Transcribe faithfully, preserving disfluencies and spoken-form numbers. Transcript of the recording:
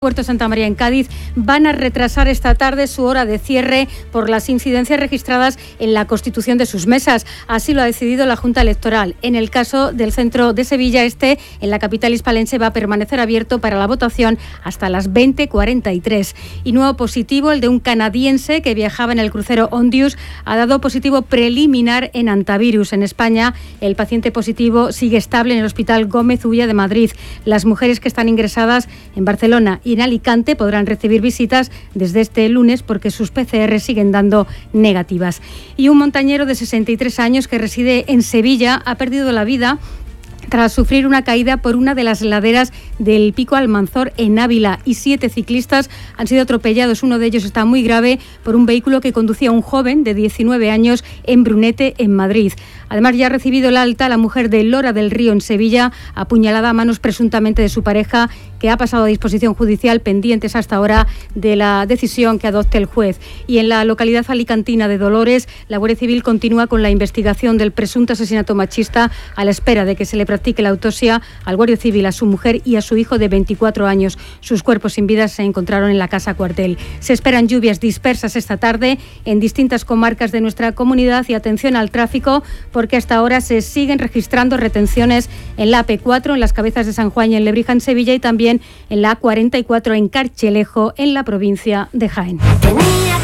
Puerto Santa María en Cádiz van a retrasar esta tarde su hora de cierre por las incidencias registradas en la constitución de sus mesas. Así lo ha decidido la Junta Electoral. En el caso del centro de Sevilla, este, en la capital hispalense, va a permanecer abierto para la votación hasta las veinte cuarenta y tres. Y nuevo positivo, el de un canadiense que viajaba en el crucero Ondius, ha dado positivo preliminar en antivirus. En España, el paciente positivo sigue estable en el Hospital Gómez Ulla de Madrid. Las mujeres que están ingresadas en Barcelona y en Alicante podrán recibir visitas desde este lunes porque sus P C R siguen dando negativas. Y un montañero de sesenta y tres años que reside en Sevilla ha perdido la vida tras sufrir una caída por una de las laderas del Pico Almanzor en Ávila, y siete ciclistas han sido atropellados. Uno de ellos está muy grave por un vehículo que conducía un joven de diecinueve años en Brunete, en Madrid. Además, ya ha recibido el alta la mujer de Lora del Río, en Sevilla, apuñalada a manos presuntamente de su pareja, que ha pasado a disposición judicial, pendientes hasta ahora de la decisión que adopte el juez. Y en la localidad alicantina de Dolores, la Guardia Civil continúa con la investigación del presunto asesinato machista a la espera de que se le practique la autopsia al guardia civil, a su mujer y a su hijo de veinticuatro años. Sus cuerpos sin vida se encontraron en la casa cuartel. Se esperan lluvias dispersas esta tarde en distintas comarcas de nuestra comunidad, y atención al tráfico porque hasta ahora se siguen registrando retenciones en la A P cuatro, en las Cabezas de San Juan y en Lebrija, en Sevilla, y también en la A cuarenta y cuatro en Carchelejo, en la provincia de Jaén.